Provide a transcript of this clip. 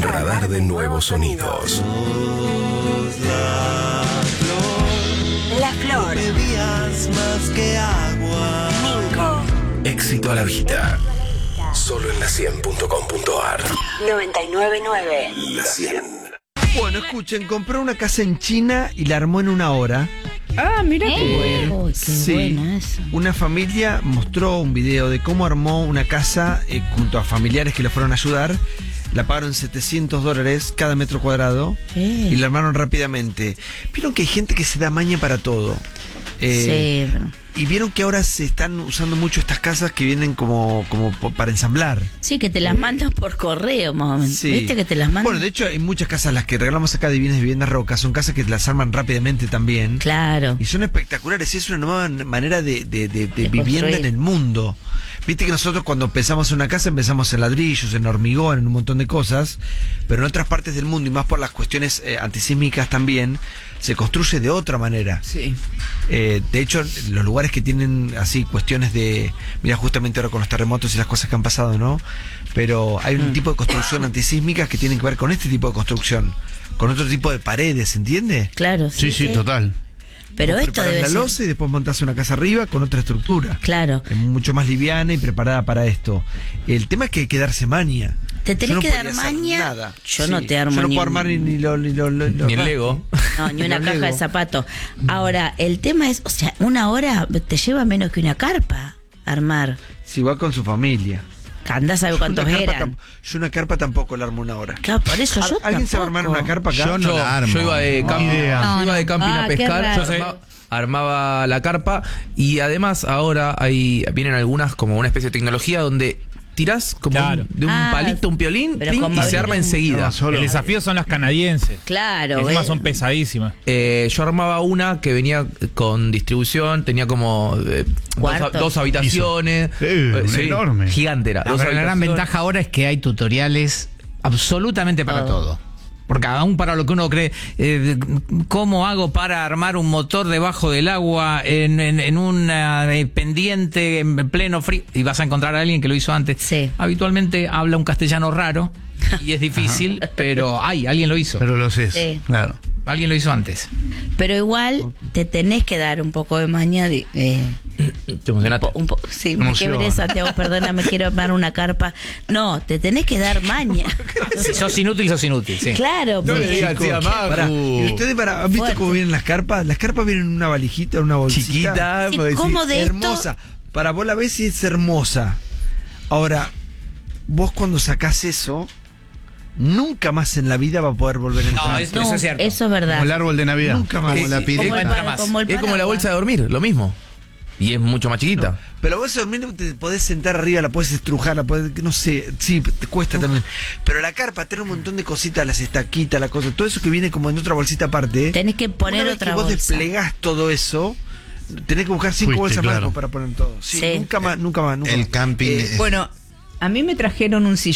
Radar de nuevos sonidos. La Flor. Bebías más que agua. Mingo. Éxito a la vista. Solo en la100.com.ar. 99.9. La 100. Bueno, escuchen, compró una casa en China y la armó en una hora. Ah, mira qué bueno. Uy, qué Sí, buena eso. una familia mostró un video de cómo armó una casa junto a familiares que le fueron a ayudar. La pagaron $700 cada metro cuadrado y la armaron rápidamente. Vieron que hay gente que se da maña para todo. Sí. Y vieron que ahora se están usando mucho estas casas que vienen como para ensamblar. Sí, que te las mandan por correo, más o menos. Sí. ¿Viste que te las mandan? Bueno, de hecho hay muchas casas, las que regalamos acá de Bienes de Viviendas Roca, son casas que las arman rápidamente también. Claro. Y son espectaculares, es una nueva manera de vivienda construir. en el mundo. Viste que nosotros cuando pensamos en una casa empezamos en ladrillos, en hormigón, en un montón de cosas, pero en otras partes del mundo y más por las cuestiones antisísmicas también, se construye de otra manera. Sí. De hecho, los lugares que tienen así cuestiones de... Mira, justamente ahora con los terremotos y las cosas que han pasado, ¿no? Pero hay un tipo de construcción antisísmica que tiene que ver con este tipo de construcción, con otro tipo de paredes, ¿entiende? Claro, Sí, total. Pero Vos esto preparás debe la ser... losa y después montás una casa arriba con otra estructura. Claro. Es mucho más liviana y preparada para esto. El tema es que hay que darse maña. ¿Te tenés Yo no que podía dar hacer maña? nada. Yo no te armo Yo no ni puedo un- armar ni Ni el Lego. No, ni una Ni caja Lego. de zapatos. Ahora, el tema es, o sea, una hora te lleva menos que una carpa armar. Si va con su familia. Andás a ver cuántos Yo una carpa eran. yo una carpa tampoco la armo una hora. Claro, por eso yo ¿Alguien se va a armar tampoco. una carpa acá? Yo no la armo. Yo iba de camping, Idea. iba de camping Ah, a qué pescar, raro. yo armaba la carpa y además ahora vienen algunas como una especie de tecnología donde tirás como Claro. de un Ah, palito, un piolín, pero pling, con y se babero. arma enseguida. No, solo. El desafío son las canadienses. Claro, Encima ¿ves? son pesadísimas. Yo armaba una que venía con distribución, tenía como ¿Cuartos? dos habitaciones. Enorme. Gigante era. La dos gran habitaciones. ventaja ahora es que hay tutoriales absolutamente para todo. Porque aún para lo que uno cree, ¿cómo hago para armar un motor debajo del agua en una pendiente en pleno frío? Y vas a encontrar a alguien que lo hizo antes. Sí. Habitualmente habla un castellano raro y es difícil, pero alguien lo hizo. Pero lo sé. Sí. Claro. Alguien lo hizo antes. Pero igual te tenés que dar un poco de maña. Te emocionaste. Sí, Me qué emociona. veré, Santiago, perdóname, quiero armar una carpa. No, te tenés que dar maña. Si sos inútil, sí. Claro, No le porque- digas así a Macu. Pará, ¿y ustedes ¿han visto Fuerte. cómo vienen las carpas? Las carpas vienen en una valijita, en una bolsita. Chiquita, Sí, puedo decir. ¿cómo de esto? Hermosa. Para vos la ves y es hermosa. Ahora, vos cuando sacás eso, nunca más en la vida va a poder volver a entrar. No, No, eso es cierto. eso es verdad. Como el árbol de Navidad. Nunca más. Como la Como pileta. el nunca más. como el Es como la paraguas. bolsa de dormir, lo mismo. Y es mucho más chiquita. Pero vos dormir te podés sentar arriba, la podés estrujar, la podés, no sé, sí, te cuesta también. Pero la carpa tiene un montón de cositas, las estaquitas, la cosa, todo eso que viene como en otra bolsita aparte. Tenés que poner Una vez otra que vos bolsa. desplegás todo eso, tenés que buscar 5 Fuiste, bolsas claro. más para poner todo. Sí, Sí. nunca más. El camping. Bueno, a mí me trajeron un sillón